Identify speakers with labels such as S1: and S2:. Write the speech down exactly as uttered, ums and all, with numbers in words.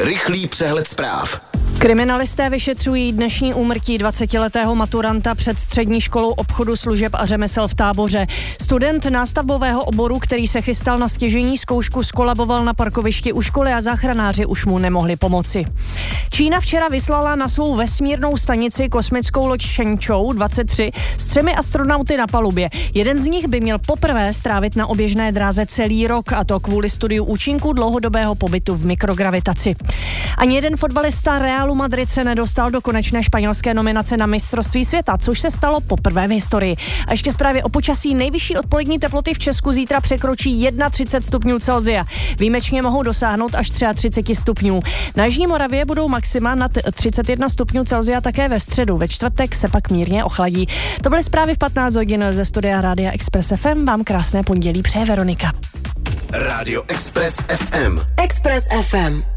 S1: Rychlý přehled zpráv.
S2: Kriminalisté vyšetřují dnešní úmrtí dvacetiletého maturanta před střední školou obchodu, služeb a řemesel v Táboře. Student nástavbového oboru, který se chystal na stěžejní zkoušku, skolaboval na parkovišti u školy a záchranáři už mu nemohli pomoci. Čína včera vyslala na svou vesmírnou stanici kosmickou loď Shenzhou dvacet tři s třemi astronauty na palubě. Jeden z nich by měl poprvé strávit na oběžné dráze celý rok, a to kvůli studiu účinků dlouhodobého pobytu v mikrogravitaci. Ani jeden fotbalista Realu Madrid se nedostal do konečné španělské nominace na mistrovství světa, což se stalo poprvé v historii. A ještě zprávě o počasí. Nejvyšší odpolední teploty v Česku zítra překročí třicet jedna stupňů Celsia. Výjimečně mohou dosáhnout až třicet tři stupňů. Na jižní Moravě budou maxima nad třicet jedna stupňů Celsia také ve středu. Ve čtvrtek se pak mírně ochladí. To byly zprávy v patnáct hodin ze studia Rádia Express F M. Vám krásné pondělí přeje Veronika.
S1: Rádio Express F M.
S3: Express F M.